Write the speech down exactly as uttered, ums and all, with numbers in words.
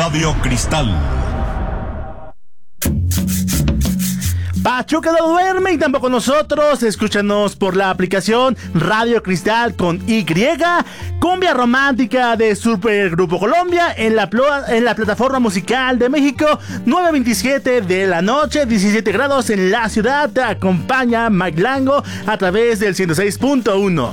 Radio Cristal. Pachuca no duerme y tampoco nosotros. Escúchanos por la aplicación Radio Cristal con Y. Cumbia romántica de Supergrupo Colombia en la, en la plataforma musical de México. nueve veintisiete de la noche, diecisiete grados en la ciudad. Te acompaña Mike Lango a través del ciento seis punto uno.